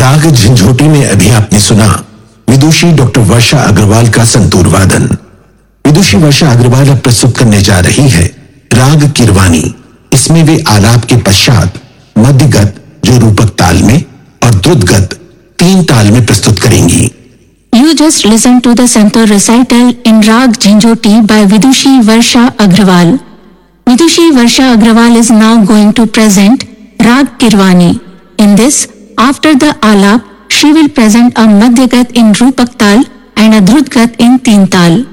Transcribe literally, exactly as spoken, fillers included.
राग झंझोटी में अभी आपने सुना विदुषी डॉक्टर वर्षा अग्रवाल का संतूर वादन। विदुषी वर्षा अग्रवाल अब प्रस्तुत करने जा रही है राग किरवानी। इसमें वे आलाप के पश्चात मध्यगत जो रूपक ताल में और द्रुतगत तीन ताल में प्रस्तुत करेंगी। You just listen to the santoor recital in Rag Jhinjhoti by Vidushi Varsha Agrawal. Vidushi Varsha Agrawal is now going to present Rag Kirwani. In this, after the alap, she will present a madhyagat in Rupak Tal and a drutgat in Teen Tal.